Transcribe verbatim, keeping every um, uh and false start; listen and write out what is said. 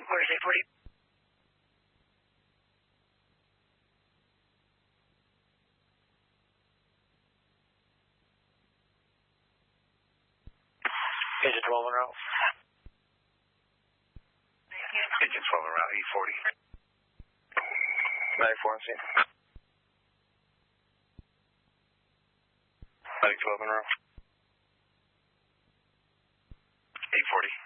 Where's eight forty? Agent twelve en route. Agent twelve en route, eight forty. ninety-four on scene. ninety twelve en route. eight forty.